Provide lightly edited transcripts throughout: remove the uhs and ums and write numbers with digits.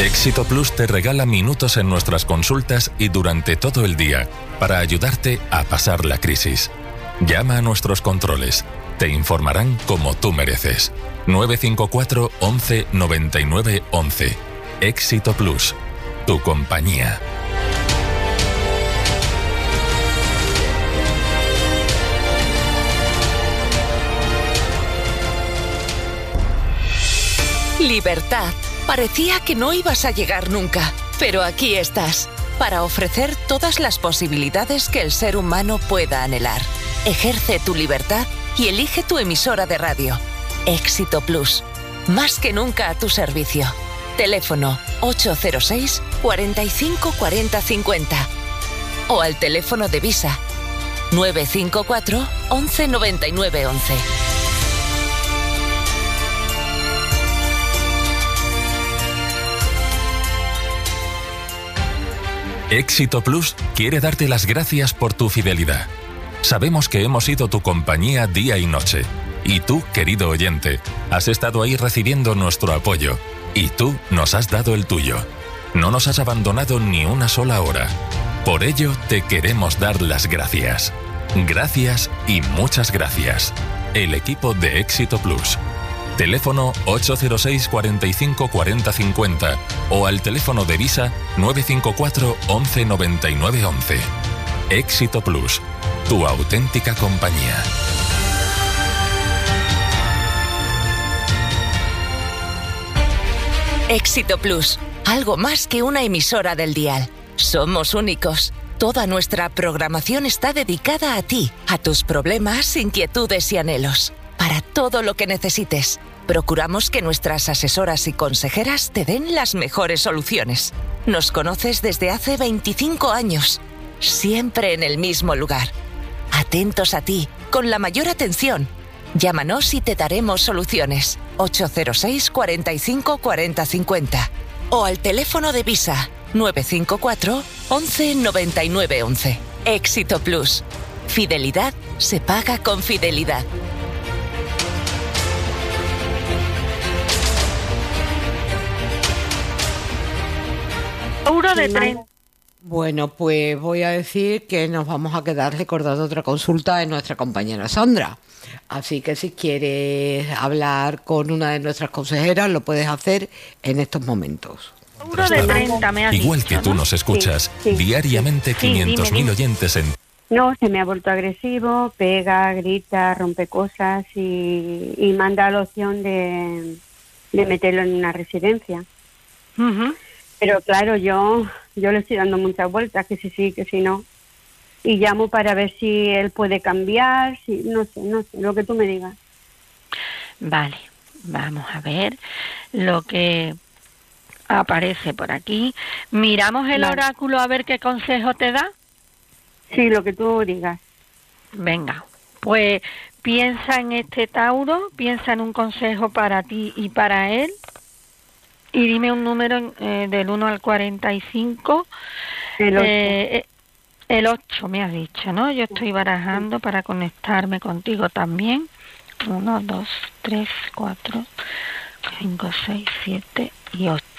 Éxito Plus te regala minutos en nuestras consultas y durante todo el día para ayudarte a pasar la crisis. Llama a nuestros controles. Te informarán como tú mereces. 954 11 99 11. Éxito Plus. Tu compañía. Libertad. Parecía que no ibas a llegar nunca, pero aquí estás, para ofrecer todas las posibilidades que el ser humano pueda anhelar. Ejerce tu libertad y elige tu emisora de radio. Éxito Plus. Más que nunca a tu servicio. Teléfono 806 45 40 50. O al teléfono de Visa 954 11 99 11. Éxito Plus quiere darte las gracias por tu fidelidad. Sabemos que hemos sido tu compañía día y noche. Y tú, querido oyente, has estado ahí recibiendo nuestro apoyo. Y tú nos has dado el tuyo. No nos has abandonado ni una sola hora. Por ello, te queremos dar las gracias. Gracias y muchas gracias. El equipo de Éxito Plus. Teléfono 806 45 40 50 o al teléfono de Visa 954 11 99 11. Éxito Plus, tu auténtica compañía. Éxito Plus, algo más que una emisora del dial. Somos únicos. Toda nuestra programación está dedicada a ti, a tus problemas, inquietudes y anhelos. Para todo lo que necesites, procuramos que nuestras asesoras y consejeras te den las mejores soluciones. Nos conoces desde hace 25 años, siempre en el mismo lugar. Atentos a ti, con la mayor atención. Llámanos y te daremos soluciones. 806 45 40 50 o al teléfono de Visa 954 11 99 11. Éxito Plus. Fidelidad se paga con fidelidad. Euro de tren. Bueno, pues voy a decir que nos vamos a quedar recordando otra consulta de nuestra compañera Sandra. Así que si quieres hablar con una de nuestras consejeras, lo puedes hacer en estos momentos. Euro de 30, me has Igual dicho, que tú ¿no? nos escuchas, Sí, diariamente Sí, 500.000 dime. oyentes en... No, se me ha vuelto agresivo, pega, grita, rompe cosas y manda la opción de meterlo en una residencia. Ujú. Pero claro, yo le estoy dando muchas vueltas, que sí, que si no. Y llamo para ver si él puede cambiar, si no sé, lo que tú me digas. Vale, vamos a ver lo que aparece por aquí. Miramos el Vale. oráculo a ver qué consejo te da. Sí, lo que tú digas. Venga, pues piensa en este Tauro, piensa en un consejo para ti y para él. Y dime un número del 1 al 45. El 8. El 8 me has dicho, ¿no? Yo estoy barajando para conectarme contigo también. 1, 2, 3, 4, 5, 6, 7 y 8.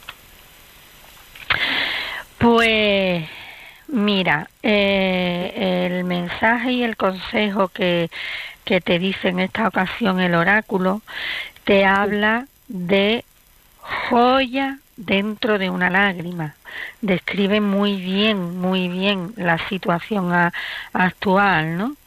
Pues mira, el mensaje y el consejo que te dice en esta ocasión el oráculo te habla de joya dentro de una lágrima. Describe muy bien la situación actual, ¿no?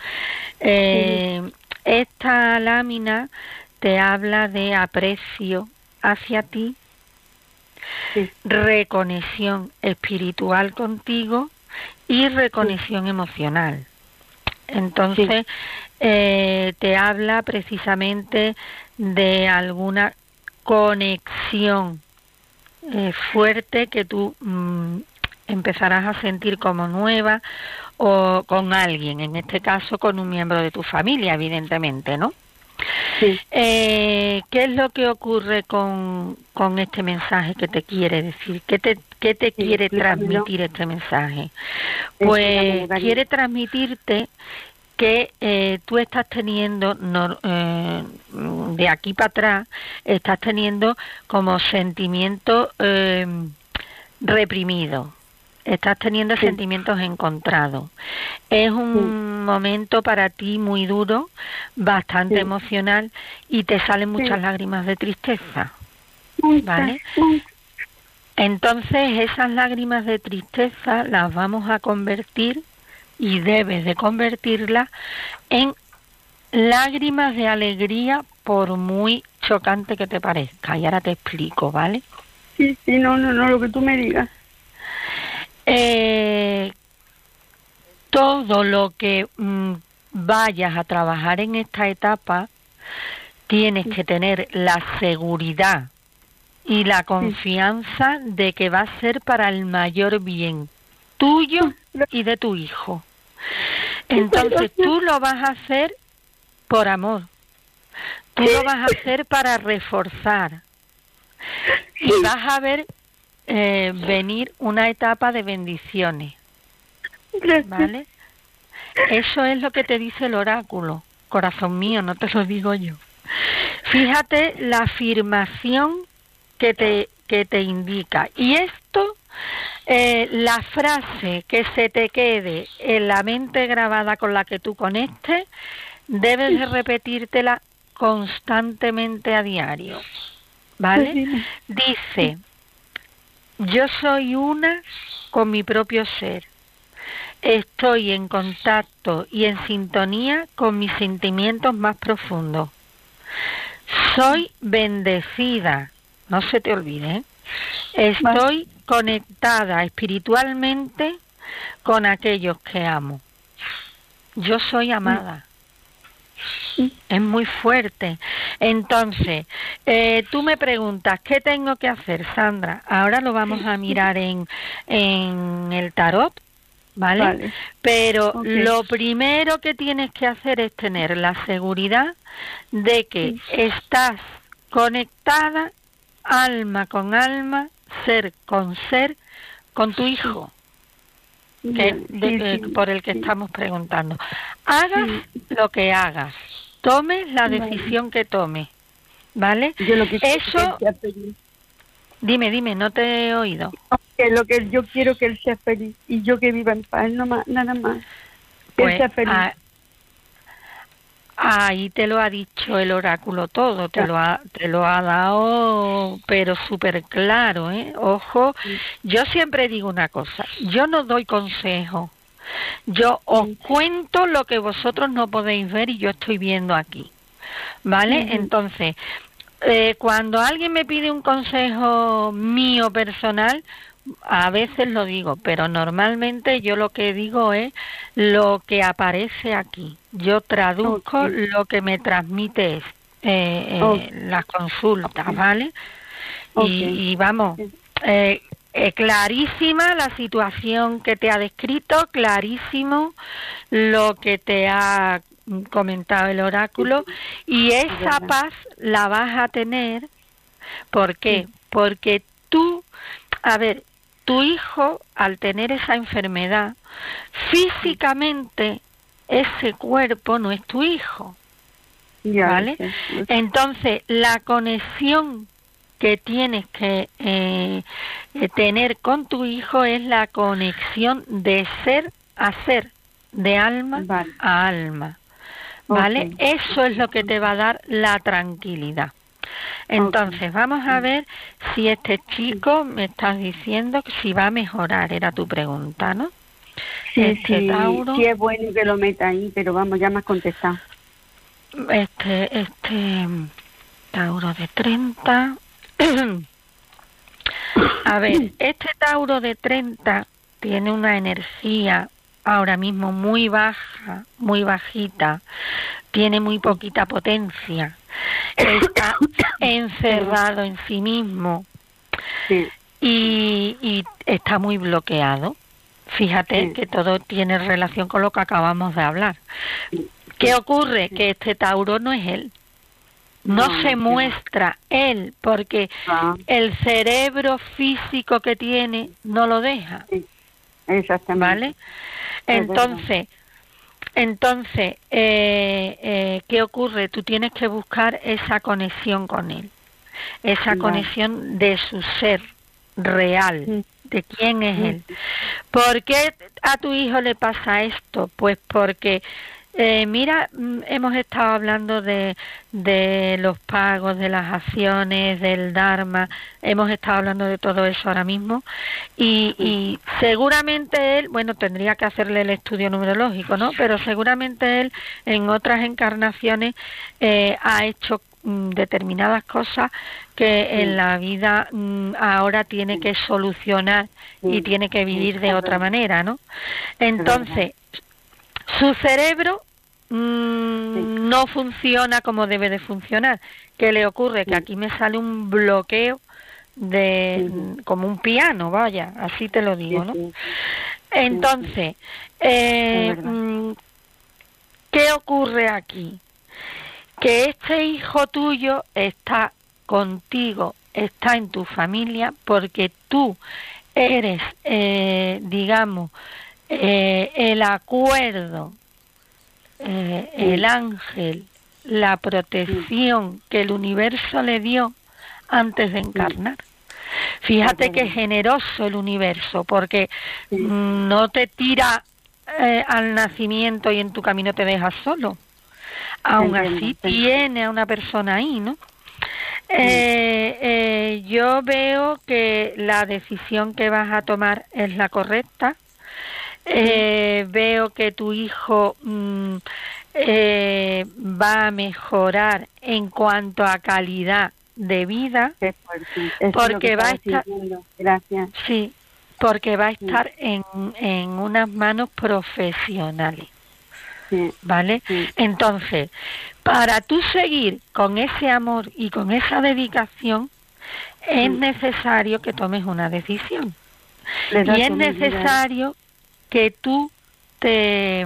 Esta lámina te habla de aprecio hacia ti, Sí. reconexión espiritual contigo y reconexión emocional. Entonces, te habla precisamente de alguna conexión fuerte que tú empezarás a sentir como nueva o con alguien, en este caso con un miembro de tu familia, evidentemente, ¿no? Sí. ¿Qué es lo que ocurre con este mensaje que te quiere decir? ¿Qué te Sí, quiere explícamelo. transmitir este mensaje? Pues Explícamelo, Cari. quiere transmitirte que tú estás teniendo, de aquí para atrás, estás teniendo como sentimientos reprimidos. Estás teniendo sentimientos encontrados. Es un momento para ti muy duro, bastante emocional, y te salen muchas lágrimas de tristeza, ¿vale? Entonces esas lágrimas de tristeza las vamos a convertir, y debes de convertirlas, en lágrimas de alegría, por muy chocante que te parezca. Y ahora te explico, ¿vale? Sí, no, lo que tú me digas. Todo lo que vayas a trabajar en esta etapa, tienes que tener la seguridad y la confianza de que va a ser para el mayor bien tuyo y de tu hijo. Entonces tú lo vas a hacer por amor, tú lo vas a hacer para reforzar, y vas a ver venir una etapa de bendiciones, ¿vale? Eso es lo que te dice el oráculo, corazón mío, no te lo digo yo. Fíjate la afirmación que te indica. Y esto, la frase que se te quede en la mente grabada, con la que tú conectes, debes de repetírtela constantemente a diario, ¿vale? Dice: yo soy una con mi propio ser. Estoy en contacto y en sintonía con mis sentimientos más profundos. Soy bendecida, no se te olvide, ¿eh? Estoy conectada espiritualmente con aquellos que amo. Yo soy amada. Es muy fuerte. Entonces, tú me preguntas, ¿qué tengo que hacer, Sandra? Ahora lo vamos a mirar en el tarot, ¿vale? Pero lo primero que tienes que hacer es tener la seguridad de que estás conectada alma con alma, ser, con tu hijo, por el que estamos preguntando. Hagas lo que hagas, tomes la decisión que tomes, ¿vale? Eso, dime, no te he oído. Que lo que yo quiero, que él sea feliz, y yo que viva en paz, no más, nada más. Que él sea feliz. Ahí te lo ha dicho el oráculo todo, te lo ha dado, pero súper claro, ¿eh? Ojo, yo siempre digo una cosa, yo no doy consejo, yo os cuento lo que vosotros no podéis ver y yo estoy viendo aquí, ¿vale? Entonces, cuando alguien me pide un consejo mío personal, a veces lo digo, pero normalmente yo lo que digo es lo que aparece aquí. Yo traduzco lo que me transmite las consultas, ¿vale? Y vamos, clarísima la situación que te ha descrito, clarísimo lo que te ha comentado el oráculo, y esa paz la vas a tener. ¿Por qué? Porque tú, a ver, tu hijo, al tener esa enfermedad, físicamente ese cuerpo no es tu hijo, ¿vale? Entonces, la conexión que tienes que tener con tu hijo es la conexión de ser a ser, de alma a alma, ¿vale? Eso es lo que te va a dar la tranquilidad. Entonces, vamos a ver si este chico, me estás diciendo que si va a mejorar, era tu pregunta, ¿no? Sí, Tauro, sí es bueno que lo meta ahí, pero vamos, ya me has contestado. Este Tauro de 30. A ver, este Tauro de 30 tiene una energía ahora mismo muy baja, muy bajita, tiene muy poquita potencia, está encerrado en sí mismo y está muy bloqueado. Fíjate que todo tiene relación con lo que acabamos de hablar. ¿Qué ocurre? Que este Tauro no es él. No se muestra él porque el cerebro físico que tiene no lo deja. Exactamente. ¿Vale? Entonces, Entonces, ¿qué ocurre? Tú tienes que buscar esa conexión con él, esa conexión de su ser real, de quién es él. ¿Por qué a tu hijo le pasa esto? Pues porque, mira, hemos estado hablando de los pagos, de las acciones, del Dharma, hemos estado hablando de todo eso ahora mismo, y seguramente él, bueno, tendría que hacerle el estudio numerológico, ¿no? Pero seguramente él en otras encarnaciones ha hecho determinadas cosas que en la vida ahora tiene que solucionar y tiene que vivir de otra manera, ¿no? Entonces, su cerebro no funciona como debe de funcionar. ¿Qué le ocurre? Que aquí me sale un bloqueo como un piano, vaya, así te lo digo, ¿no? Entonces, ¿qué ocurre aquí? Que este hijo tuyo está contigo, está en tu familia, porque tú eres, digamos, el acuerdo, el ángel, la protección que el universo le dio antes de encarnar. Fíjate qué generoso el universo, porque no te tira al nacimiento y en tu camino te deja solo. Aún así tiene a una persona ahí, ¿no? Yo veo que la decisión que vas a tomar es la correcta. Veo que tu hijo va a mejorar en cuanto a calidad de vida, porque va a estar, gracias. Sí, porque va a estar en unas manos profesionales. ¿Vale? Entonces, para tú seguir con ese amor y con esa dedicación, es necesario que tomes una decisión. Y es necesario que tú te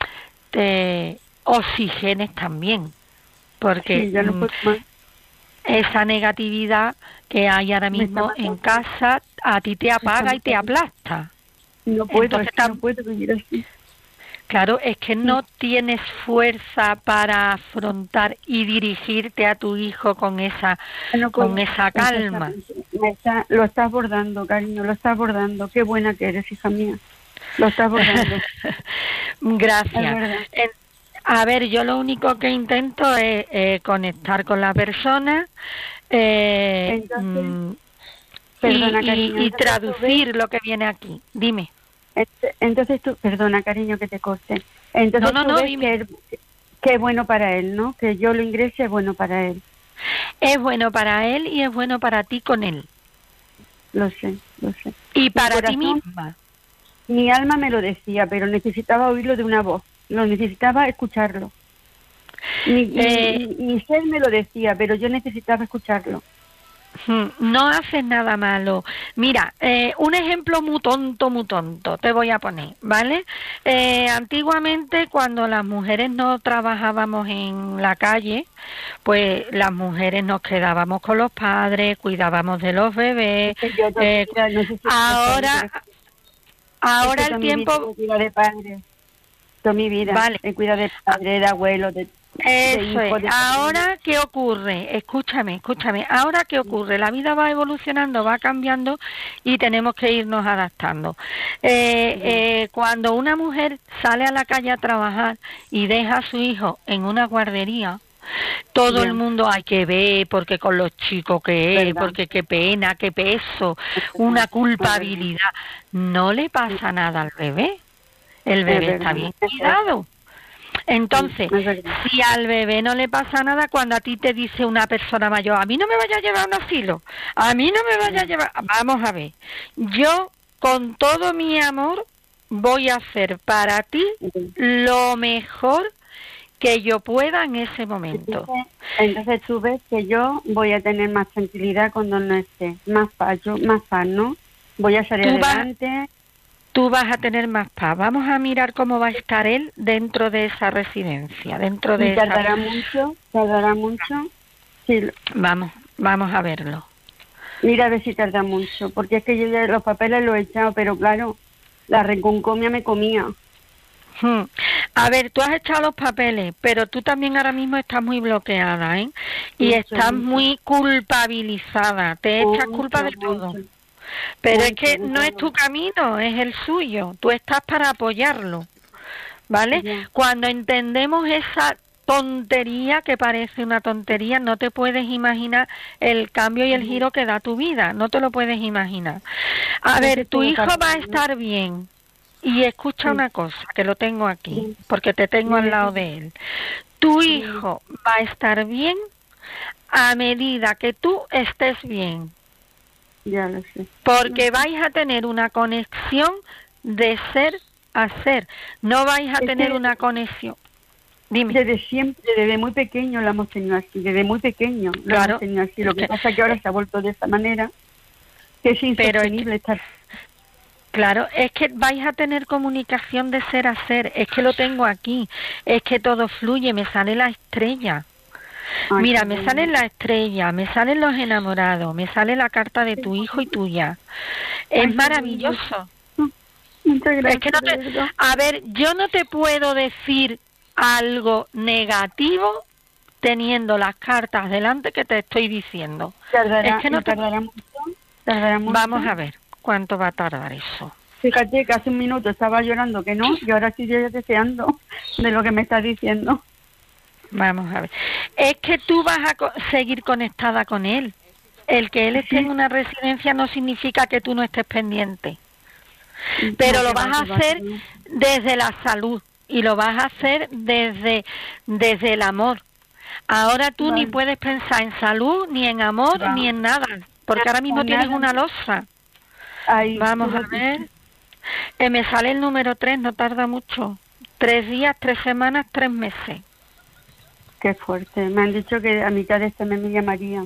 oxigenes también, porque esa negatividad que hay ahora mismo en casa a ti te apaga y te aplasta. No puedo, no puedo vivir así. Claro, es que no tienes fuerza para afrontar y dirigirte a tu hijo con esa calma. Lo estás bordando, cariño, lo estás bordando. Qué buena que eres, hija mía. Lo estás bordando. Gracias. A ver, yo lo único que intento es conectar con la persona y traducir lo que viene aquí. Dime. Entonces tú, perdona cariño que te corte, entonces tú ves que es bueno para él, ¿no? Que yo lo ingrese es bueno para él. Es bueno para él y es bueno para ti con él. Lo sé. Y para ti misma. Mi alma me lo decía, pero necesitaba oírlo de una voz, lo necesitaba escucharlo. Mi ser me lo decía, pero yo necesitaba escucharlo. No haces nada malo. Mira, un ejemplo muy tonto te voy a poner, ¿vale? Antiguamente, cuando las mujeres no trabajábamos en la calle, pues las mujeres nos quedábamos con los padres, cuidábamos de los bebés. Ahora el tiempo... Toda mi vida, vale. He cuidado de padre, de abuelo, de... Eso es. Ahora, ¿qué ocurre? Escúchame. Ahora, ¿qué ocurre? La vida va evolucionando, va cambiando y tenemos que irnos adaptando. Cuando una mujer sale a la calle a trabajar y deja a su hijo en una guardería, todo el mundo hay que ver, porque con los chicos que es, porque qué pena, qué peso, una culpabilidad. No le pasa nada al bebé. El bebé está bien cuidado. Entonces, si al bebé no le pasa nada, cuando a ti te dice una persona mayor, a mí no me vaya a llevar a un asilo, a mí no me vaya a llevar... Vamos a ver, yo con todo mi amor voy a hacer para ti lo mejor que yo pueda en ese momento. Entonces tú ves que yo voy a tener más tranquilidad cuando no esté, más paz, ¿no? Voy a salir adelante... Tú vas a tener más paz. Vamos a mirar cómo va a estar él dentro de esa residencia, ¿Tardará mucho? Sí. Vamos a verlo. Mira a ver si tarda mucho, porque es que yo ya los papeles los he echado, pero claro, la reconcomia me comía. A ver, tú has echado los papeles, pero tú también ahora mismo estás muy bloqueada, ¿eh? Y estás muy culpabilizada, te echas culpa de todo. Pero es que no es tu camino, es el suyo. Tú estás para apoyarlo, ¿vale? Cuando entendemos esa tontería, que parece una tontería, no te puedes imaginar el cambio y el giro que da tu vida, no te lo puedes imaginar. A ver, tu hijo va a estar bien. Y escucha una cosa, que lo tengo aquí, porque te tengo al lado de él. Tu hijo va a estar bien a medida que tú estés bien. Ya lo sé. Porque vais a tener una conexión de ser a ser. No vais a tener una conexión. Dime. Desde siempre, desde muy pequeño lo hemos tenido así, desde muy pequeño lo hemos tenido así. Lo que pasa es que ahora se ha vuelto de esta manera, que es insostenible estar... Claro, es que vais a tener comunicación de ser a ser, es que lo tengo aquí, es que todo fluye, me sale la estrella. Ay, mira, me sale la estrella, me salen los enamorados, me sale la carta de tu hijo y tuya. Es maravilloso. Muchas gracias. Es que no te, a ver, yo no te puedo decir algo negativo teniendo las cartas delante que te estoy diciendo. Tardará, es que no tardará mucho. Vamos a ver. ¿Cuánto va a tardar eso? Fíjate que hace un minuto estaba llorando que no, y ahora estoy deseando de lo que me estás diciendo. Vamos a ver. Es que tú vas a seguir conectada con él. El que él esté en una residencia no significa que tú no estés pendiente. Pero lo vas a hacer desde la salud y lo vas a hacer desde el amor. Ahora tú ni puedes pensar en salud, ni en amor, ni en nada, porque ahora mismo tienes una losa. Ay, vamos a ver. Me sale el número 3, no tarda mucho. 3 días, 3 semanas, 3 meses. Qué fuerte. Me han dicho que a mitad de este mes me llamaría.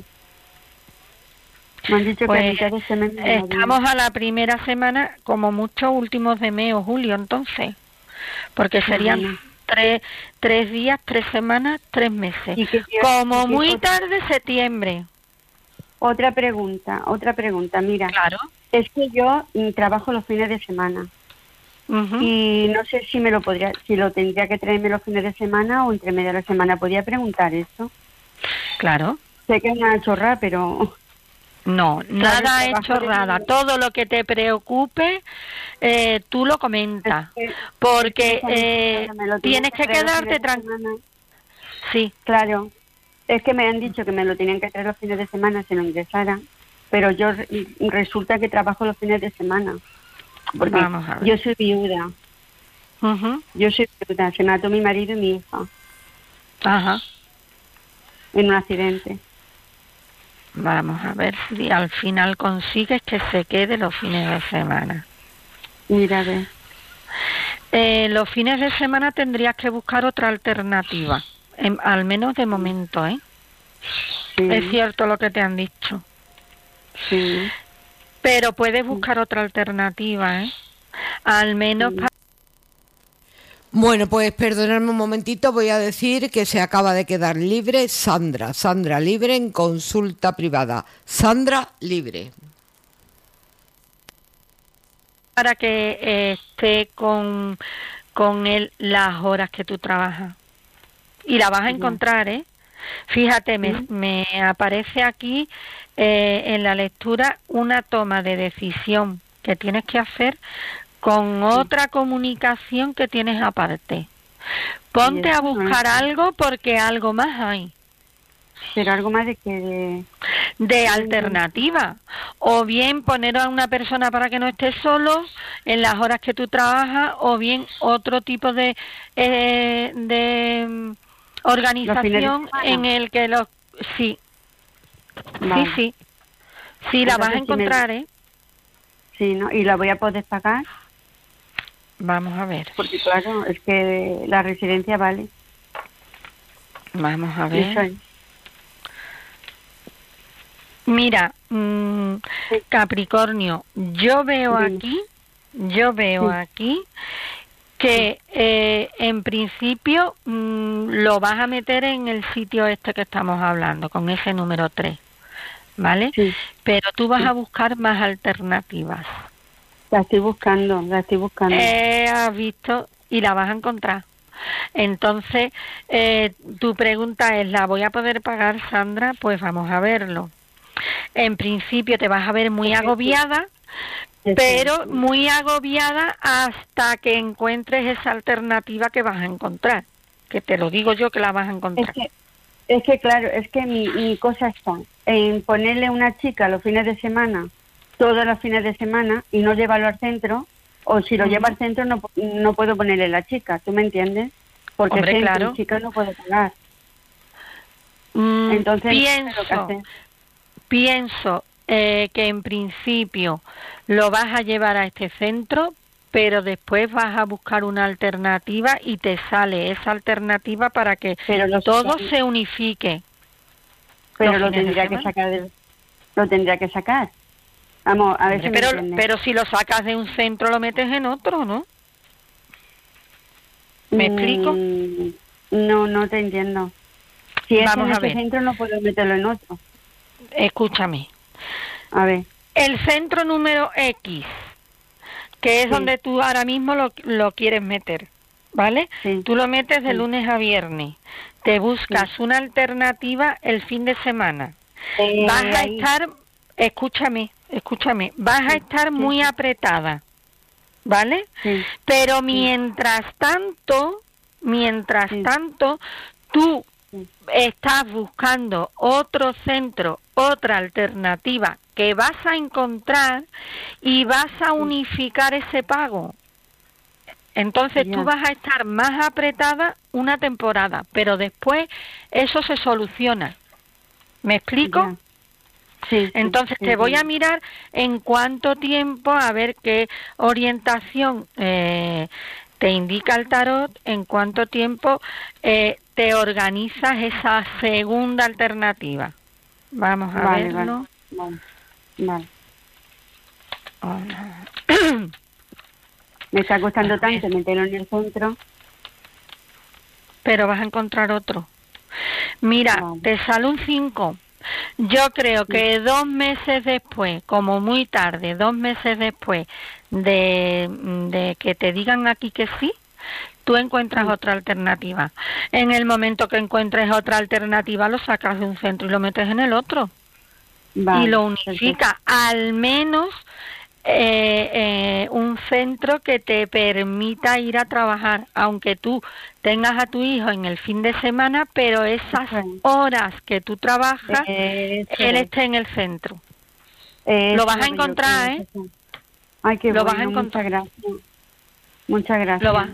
Me han dicho que a mitad de este mes me llamaría. Estamos a la primera semana, como mucho últimos de mes o julio, entonces. Porque serían 3 días, 3 semanas, 3 meses. Como muy tarde, septiembre. Otra pregunta, mira. Claro. Es que yo trabajo los fines de semana y no sé si si lo tendría que traerme los fines de semana o entre media de la semana. ¿Podría preguntar eso? Claro. Sé que es una chorrada, pero... No, nada es chorrada. Todo lo que te preocupe, tú lo comentas. Porque tienes que quedarte tranquila. Sí. Claro. Es que me han dicho que me lo tenían que traer los fines de semana si lo ingresara. Pero yo resulta que trabajo los fines de semana. Porque yo soy viuda. Yo soy viuda. Se mató mi marido y mi hija. Ajá. En un accidente. Vamos a ver si al final consigues que se quede los fines de semana. Mira, a ver. Los fines de semana tendrías que buscar otra alternativa. Al menos de momento, ¿eh? Sí. Es cierto lo que te han dicho. Sí. Pero puedes buscar otra alternativa, ¿eh? Al menos Bueno, pues perdonadme un momentito, voy a decir que se acaba de quedar libre Sandra libre en consulta privada. Sandra libre. Para que esté con él las horas que tú trabajas. Y la vas a encontrar, ¿eh? Fíjate, me aparece aquí en la lectura una toma de decisión que tienes que hacer con otra comunicación que tienes aparte. Ponte a buscar algo porque algo más hay. Pero algo más de que... De alternativa. O bien poner a una persona para que no esté solo en las horas que tú trabajas, o bien otro tipo de organización en el que los... Sí. Vale. Sí. Sí, la vas a encontrar, ¿eh? Sí, ¿no? ¿Y la voy a poder pagar? Vamos a ver. Porque claro, es que la residencia vale. Vamos a ver. Mira, Capricornio, yo veo aquí que en principio lo vas a meter en el sitio este que estamos hablando, con ese número 3, ¿vale? Sí. Pero tú vas a buscar más alternativas. La estoy buscando. Has visto y la vas a encontrar. Entonces, tu pregunta es, ¿la voy a poder pagar, Sandra? Pues vamos a verlo. En principio te vas a ver muy agobiada, pero muy agobiada hasta que encuentres esa alternativa que vas a encontrar, que te lo digo yo que la vas a encontrar. Es que claro, es que mi cosa está en ponerle una chica los fines de semana, todos los fines de semana, y no llevarlo al centro, o si lo lleva al centro no puedo ponerle la chica, ¿tú me entiendes? Porque hombre, centro, claro, chica no puede pagar. Entonces pienso que en principio lo vas a llevar a este centro, pero después vas a buscar una alternativa y te sale esa alternativa para que todo se unifique. Pero lo tendría que sacar. Vamos, a ver si pero si lo sacas de un centro lo metes en otro, ¿no? ¿Me explico? No te entiendo. Si es en ese centro no puedo meterlo en otro. Escúchame. A ver. El centro número X, que es donde tú ahora mismo lo quieres meter, ¿vale? Sí. Tú lo metes de lunes a viernes. Te buscas una alternativa el fin de semana. Vas a estar, escúchame, vas a estar muy apretada, ¿vale? Sí. Pero mientras tanto, tú estás buscando otro centro, otra alternativa que vas a encontrar y vas a unificar ese pago. Entonces tú vas a estar más apretada una temporada, pero después eso se soluciona. ¿Me explico? Sí, entonces te voy a mirar en cuánto tiempo, a ver qué orientación te indica el tarot, en cuánto tiempo te organizas esa segunda alternativa. Vamos a verlo. Vale. Me está costando tanto meterlo en el centro. Pero vas a encontrar otro. Mira, te sale un 5. Yo creo que 2 meses después, como muy tarde, 2 meses después de que te digan aquí que sí, tú encuentras otra alternativa. En el momento que encuentres otra alternativa, lo sacas de un centro y lo metes en el otro. Y lo unifica, al menos un centro que te permita ir a trabajar, aunque tú tengas a tu hijo en el fin de semana, pero esas horas que tú trabajas, él esté en el centro. Lo vas a encontrar, ¿eh? Ay, qué lo vas a encontrar. Muchas gracias. Lo vas.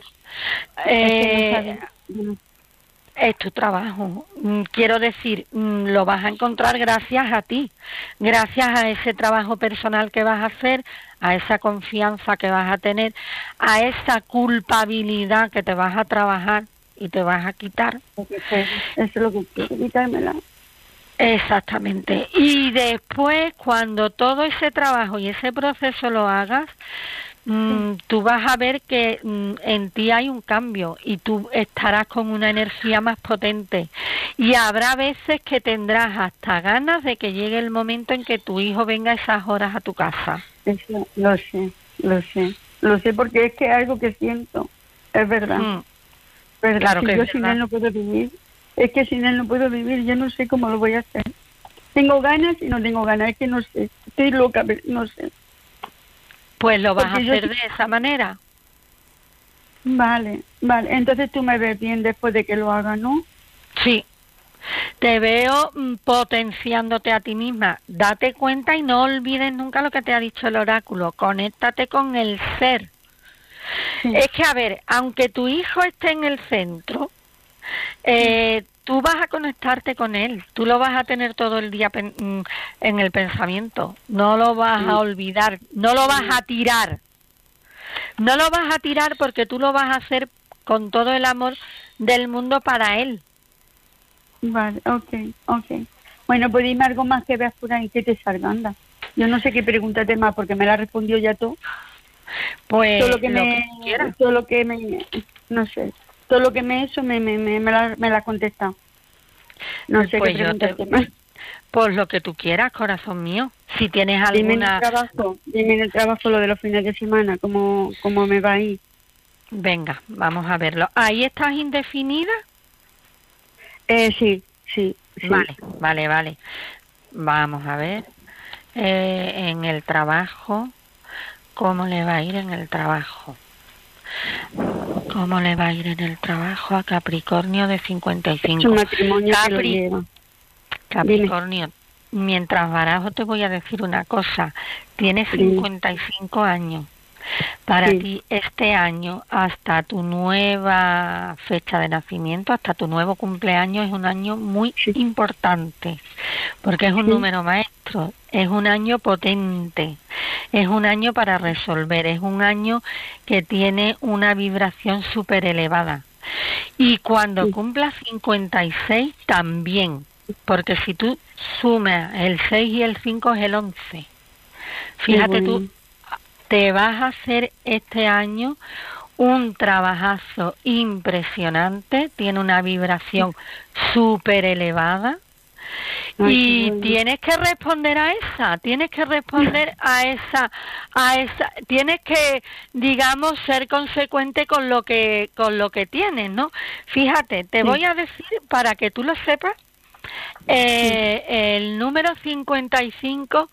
Es tu trabajo. Quiero decir, lo vas a encontrar gracias a ti, gracias a ese trabajo personal que vas a hacer, a esa confianza que vas a tener, a esa culpabilidad que te vas a trabajar y te vas a quitar. Eso es lo que quiero, quitármela. Exactamente. Y después, cuando todo ese trabajo y ese proceso lo hagas, tú vas a ver que en ti hay un cambio y tú estarás con una energía más potente y habrá veces que tendrás hasta ganas de que llegue el momento en que tu hijo venga a esas horas a tu casa. Eso, lo sé porque es que es algo que siento, es verdad. Claro que yo sin él no puedo vivir, es que sin él no puedo vivir, yo no sé cómo lo voy a hacer. Tengo ganas y no tengo ganas, es que no sé, estoy loca, pero no sé. Pues lo vas a hacer de esa manera. Vale. Entonces tú me ves bien después de que lo haga, ¿no? Sí. Te veo potenciándote a ti misma. Date cuenta y no olvides nunca lo que te ha dicho el oráculo. Conéctate con el ser. Sí. Es que, a ver, aunque tu hijo esté en el centro, tú vas a conectarte con él, tú lo vas a tener todo el día en el pensamiento, no lo vas a olvidar, no lo vas a tirar, porque tú lo vas a hacer con todo el amor del mundo para él. Vale, ok. Bueno, pues dime algo más que veas por ahí que te salga, anda. Yo no sé qué pregúntate más porque me la respondió ya todo. Pues todo lo que me la contesta. No sé pues qué preguntarte más. Pues lo que tú quieras, corazón mío. Si tienes alguna... Dime en el trabajo lo de los fines de semana, cómo me va a ir. Venga, vamos a verlo. ¿Ahí estás indefinida? Sí. Vale. Vamos a ver. En el trabajo, ¿cómo le va a ir en el trabajo? ¿Cómo le va a ir en el trabajo a Capricornio de 55? Su matrimonio que lo lleva. Capricornio, mientras barajo te voy a decir una cosa. Tienes 55 años. Para ti este año, hasta tu nueva fecha de nacimiento, hasta tu nuevo cumpleaños, es un año muy importante, porque es un número maestro, es un año potente, es un año para resolver, es un año que tiene una vibración súper elevada. Y cuando cumplas 56 también, porque si tú sumas el 6 y el 5 es el 11. Fíjate tú, te vas a hacer este año un trabajazo impresionante, tiene una vibración súper elevada y tienes que responder a esa, tienes que, digamos, ser consecuente con lo que tienes, ¿no? Fíjate, te voy a decir para que tú lo sepas. El número 55,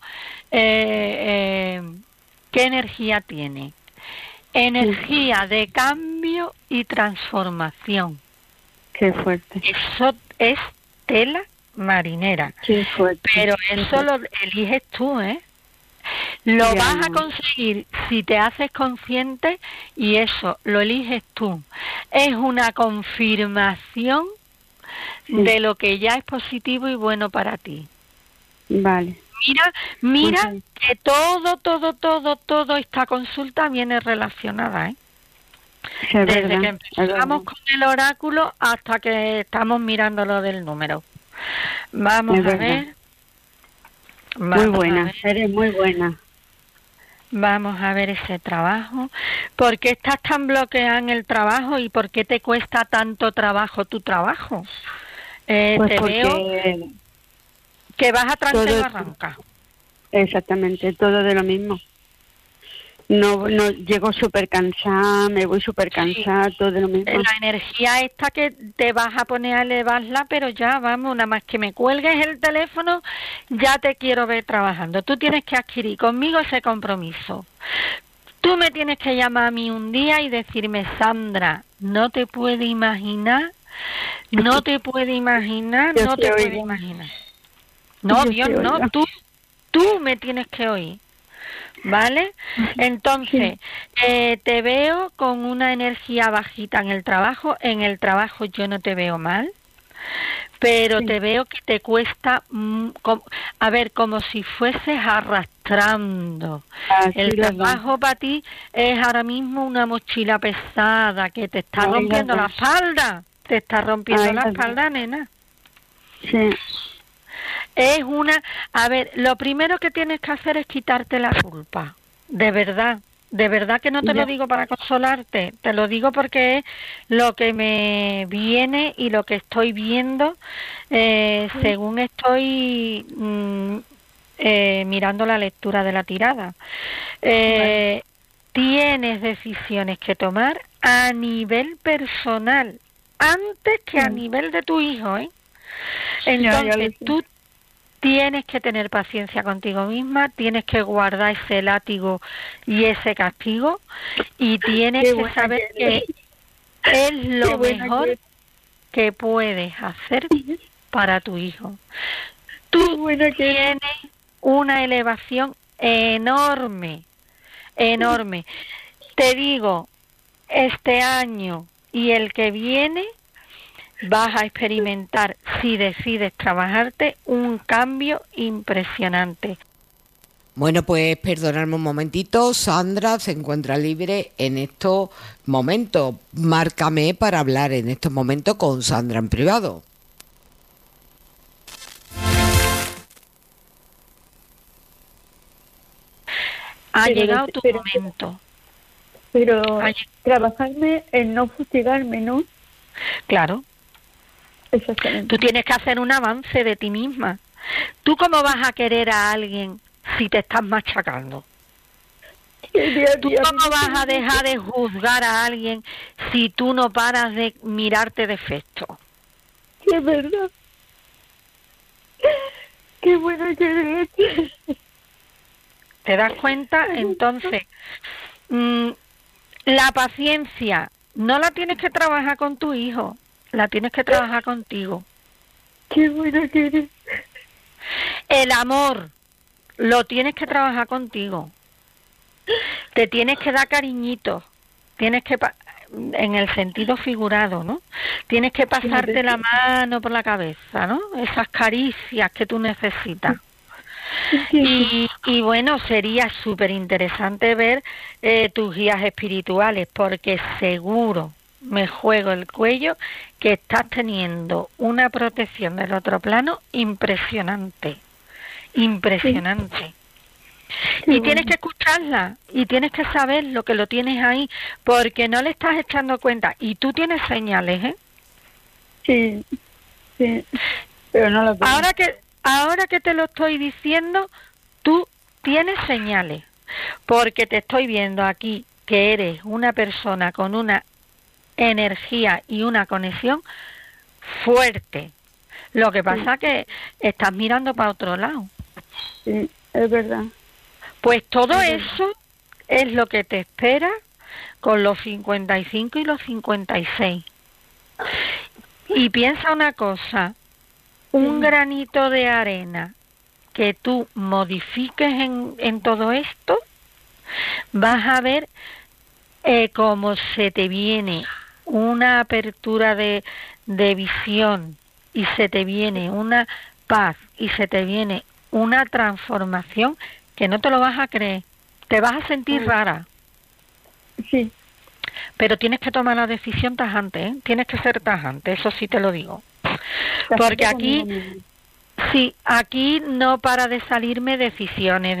¿qué energía tiene? Energía de cambio y transformación. Qué fuerte. Eso es tela marinera. Qué fuerte. Pero eso lo eliges tú, ¿eh? Lo vas a conseguir si te haces consciente y eso lo eliges tú. Es una confirmación de lo que ya es positivo y bueno para ti. Vale. Mira que todo esta consulta viene relacionada, ¿eh? Desde que empezamos con el oráculo hasta que estamos mirando lo del número. Vamos a ver. Muy buena, eres muy buena. Vamos a ver ese trabajo. ¿Por qué estás tan bloqueada en el trabajo y por qué te cuesta tanto trabajo tu trabajo? Pues te veo que vas a transe y barranca. Exactamente, todo de lo mismo. No llego súper cansada, me voy súper cansada, todo de lo mismo. La energía esta que te vas a poner a elevarla, pero ya, vamos, nada más que me cuelgues el teléfono, ya te quiero ver trabajando. Tú tienes que adquirir conmigo ese compromiso. Tú me tienes que llamar a mí un día y decirme, Sandra, no te puedes imaginar. No, Dios, no, tú me tienes que oír, ¿vale? Entonces, te veo con una energía bajita en el trabajo. En el trabajo yo no te veo mal, pero te veo que te cuesta, como si fueses arrastrando. El trabajo para ti es ahora mismo una mochila pesada que te está rompiendo la espalda. Te está rompiendo la espalda, nena. Sí. Es lo primero que tienes que hacer es quitarte la culpa. De verdad que no te lo digo para consolarte, te lo digo porque es lo que me viene y lo que estoy viendo según estoy mirando la lectura de la tirada. Tienes decisiones que tomar a nivel personal, antes que a nivel de tu hijo, ¿eh? Entonces tú tienes que tener paciencia contigo misma, tienes que guardar ese látigo y ese castigo y tienes que saber que es lo mejor que puedes hacer para tu hijo. Tú tienes una elevación enorme. Te digo, este año y el que viene vas a experimentar, si decides trabajarte, un cambio impresionante. Bueno, pues perdonadme un momentito, Sandra se encuentra libre en estos momentos. Márcame para hablar en estos momentos con Sandra en privado. Ha llegado tu momento. Pero trabajarme en no fustigarme, ¿no? Claro. Exactamente. Tú tienes que hacer un avance de ti misma. ¿Tú cómo vas a querer a alguien si te estás machacando? ¿Tú cómo vas a dejar de juzgar a alguien si tú no paras de mirarte defectos? Es verdad. Qué bueno que eres. ¿Te das cuenta? Entonces, la paciencia no la tienes que trabajar con tu hijo, la tienes que trabajar contigo. Qué bueno que eres. El amor lo tienes que trabajar contigo. Te tienes que dar cariñitos, tienes que, en el sentido figurado, ¿no? Tienes que pasarte la mano por la cabeza, ¿no? Esas caricias que tú necesitas. Y bueno, sería súper interesante ver tus guías espirituales, porque seguro, me juego el cuello, que estás teniendo una protección del otro plano impresionante, impresionante. Y tienes que escucharla, y tienes que saber lo que lo tienes ahí, porque no le estás echando cuenta, y tú tienes señales, ¿eh? Sí, pero no lo veo. Ahora que te lo estoy diciendo, tú tienes señales, porque te estoy viendo aquí que eres una persona con una energía y una conexión fuerte. Lo que pasa es que estás mirando para otro lado. Sí, es verdad. Pues todo eso es lo que te espera con los 55 y los 56. Y piensa una cosa, un granito de arena que tú modifiques en todo esto, vas a ver cómo se te viene una apertura de visión, y se te viene una paz, y se te viene una transformación que no te lo vas a creer. Te vas a sentir rara. Sí. Pero tienes que tomar la decisión tajante, ¿eh? Tienes que ser tajante, eso sí te lo digo. Porque aquí no para de salirme decisiones.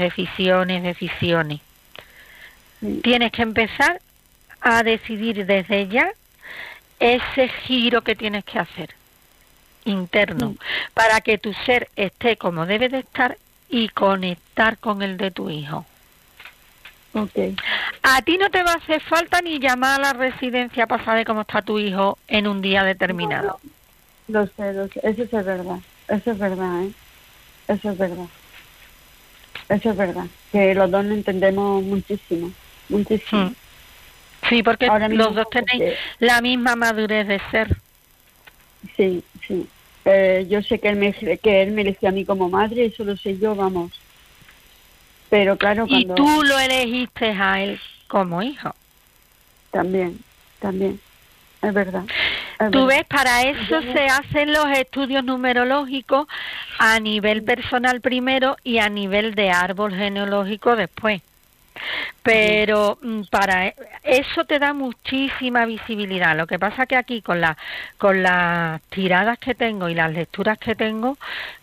Sí. Tienes que empezar a decidir desde ya ese giro que tienes que hacer interno, para que tu ser esté como debe de estar y conectar con el de tu hijo. Okay. A ti no te va a hacer falta ni llamar a la residencia para saber cómo está tu hijo en un día determinado. No, lo sé, eso es verdad, Eso es verdad, que los dos nos entendemos muchísimo. Sí, porque los dos tenéis la misma madurez de ser. Sí. Yo sé que él me eligió a mí como madre, eso lo sé yo, vamos. Pero claro, y tú lo elegiste a él como hijo. También, es verdad. Tú ves, para eso se hacen los estudios numerológicos a nivel personal primero y a nivel de árbol genealógico después. Pero para eso te da muchísima visibilidad. Lo que pasa que aquí con las tiradas que tengo y las lecturas que tengo,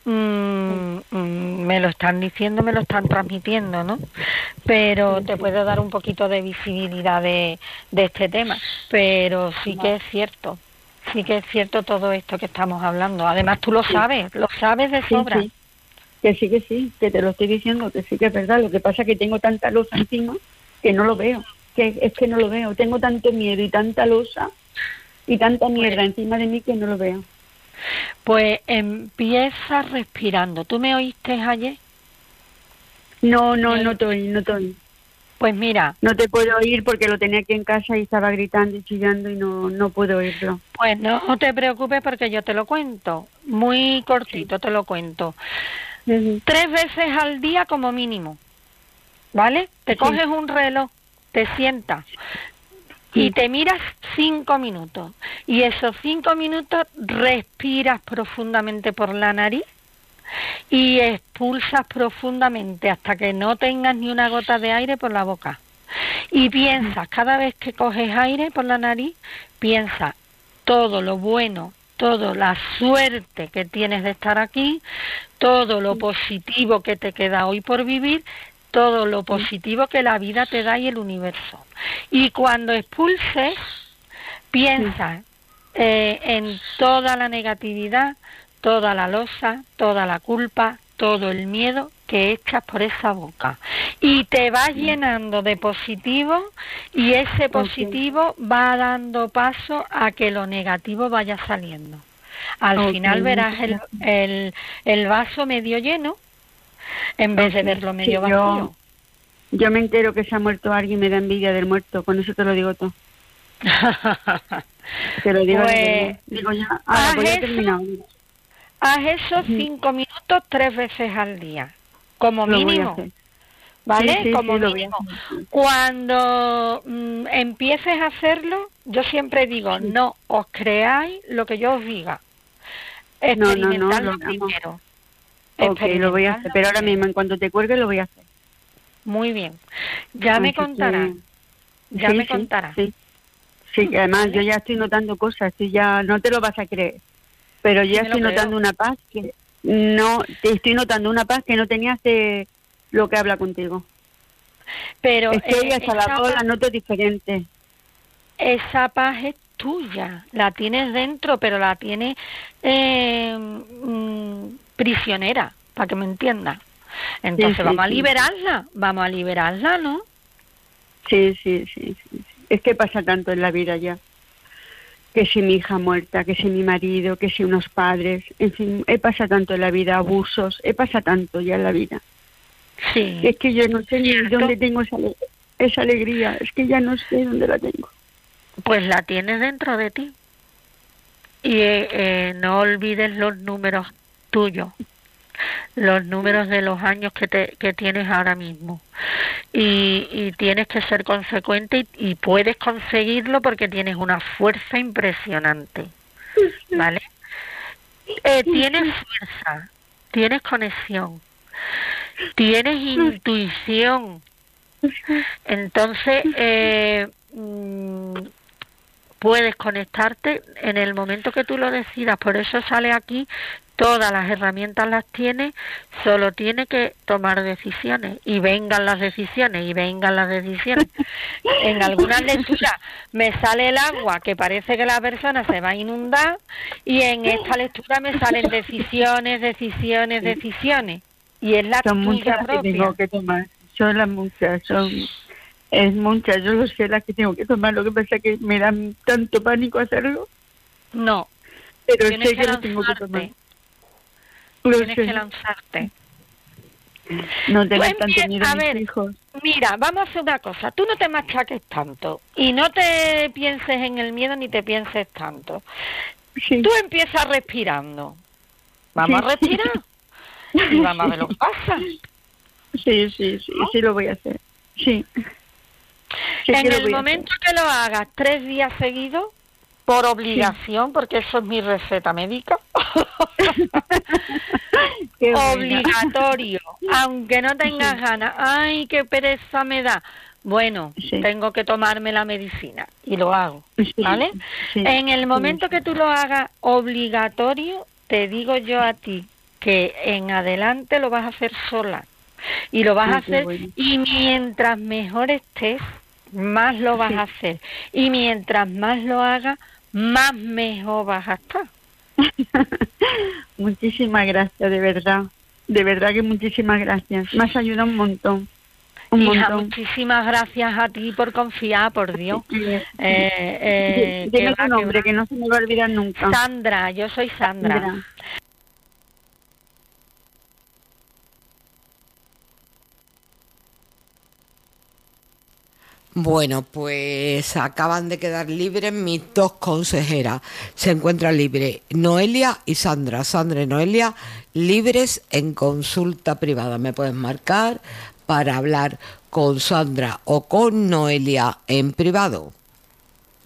me lo están diciendo, me lo están transmitiendo, ¿no? Pero te puedo dar un poquito de visibilidad de este tema. Pero sí que es cierto todo esto que estamos hablando. Además tú lo sabes de sobra. Sí. Que sí, que te lo estoy diciendo, que sí que es verdad. Lo que pasa es que tengo tanta losa encima que no lo veo, es que no lo veo. Tengo tanto miedo y tanta losa y tanta mierda encima de mí que no lo veo. Pues empieza respirando. ¿Tú me oíste ayer? No te oí. Pues mira. No te puedo oír porque lo tenía aquí en casa y estaba gritando y chillando y no puedo oírlo. Pues no te preocupes porque yo te lo cuento. Muy cortito te lo cuento. 3 veces al día como mínimo, ¿vale? Te coges un reloj, te sientas y te miras 5 minutos. Y esos 5 minutos respiras profundamente por la nariz y expulsas profundamente hasta que no tengas ni una gota de aire por la boca. Y piensas, cada vez que coges aire por la nariz, piensa todo lo bueno, toda la suerte que tienes de estar aquí, todo lo positivo que te queda hoy por vivir, todo lo positivo que la vida te da y el universo. Y cuando expulses, piensa en toda la negatividad, toda la losa, toda la culpa, todo el miedo que echas por esa boca y te vas llenando de positivo, y ese positivo va dando paso a que lo negativo vaya saliendo. Al final verás el vaso medio lleno en vez de verlo medio vacío. Yo me entero que se ha muerto alguien y me da envidia del muerto, con eso te lo digo todo. Te lo digo, digo ya, voy a terminar. Haz eso 5 minutos 3 veces al día, como mínimo. ¿Vale? Sí, como mínimo. Cuando empieces a hacerlo, yo siempre digo, no os creáis lo que yo os diga. Experimentadlo primero. Ok, lo voy a hacer, pero ahora mismo, en cuanto te cuelgue, lo voy a hacer. Muy bien. Ya me contarás. Me contarás. Sí, además yo ya estoy notando cosas, no te lo vas a creer, pero yo ya estoy notando una paz que no tenía hace lo que habla contigo. Pero es que ella hasta la voz la noto diferente. Esa paz es tuya, la tienes dentro, pero la tienes prisionera, para que me entiendas. Entonces vamos a liberarla, ¿no? Sí. Es que pasa tanto en la vida ya. Que si mi hija muerta, que si mi marido, que si unos padres, en fin, pasa tanto en la vida, abusos, pasa tanto ya en la vida. Sí. Es que yo no sé ni dónde tengo esa alegría, es que ya no sé dónde la tengo. Pues la tienes dentro de ti. Y no olvides los números tuyos, los números de los años que tienes ahora mismo, y tienes que ser consecuente, y puedes conseguirlo porque tienes una fuerza impresionante, ¿vale? Tienes fuerza, tienes conexión, tienes intuición, entonces puedes conectarte en el momento que tú lo decidas. Por eso sale aquí, todas las herramientas las tienes, solo tiene que tomar decisiones, y vengan las decisiones. En algunas lecturas me sale el agua, que parece que la persona se va a inundar, y en esta lectura me salen decisiones, y es la tuya propia. Que tengo que tomar, son las muchas, es muchas, yo lo sé las que tengo que tomar, lo que pasa es que me da tanto pánico hacerlo. No, pero sé que lo tengo que tomar. Tienes que lanzarte. No tengas tanto miedo a mis hijos. Mira, vamos a hacer una cosa. Tú no te machaques tanto y no te pienses en el miedo ni te pienses tanto. Sí. Tú empiezas respirando. Vamos a respirar y vamos a ver lo que pasa. Sí, lo voy a hacer. Sí. En el momento que lo hagas 3 días seguidos, por obligación, porque eso es mi receta médica, obligatorio, aunque no tengas ganas, ay, qué pereza me da, bueno, tengo que tomarme la medicina, y lo hago, ¿vale? En el momento que tú lo hagas obligatorio, te digo yo a ti que en adelante lo vas a hacer sola, y lo vas a hacer, y mientras mejor estés, más lo vas a hacer, y mientras más lo hagas, más mejor vas a estar. Muchísimas gracias, de verdad que muchísimas gracias, me has ayudado un montón. Hija, muchísimas gracias a ti por confiar, por Dios. Dime tu nombre, que no se me va a olvidar nunca. Sandra, yo soy Sandra. Bueno, pues acaban de quedar libres mis 2 consejeras. Se encuentran libres Noelia y Sandra. Sandra y Noelia libres en consulta privada. Me puedes marcar para hablar con Sandra o con Noelia en privado.